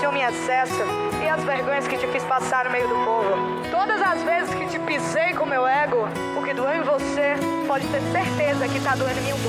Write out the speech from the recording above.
ciúme em excesso e as vergonhas que te fiz passar no meio do povo. Todas as vezes que te pisei com meu ego, o que doeu em você, pode ter certeza que tá doendo em mim um pouco.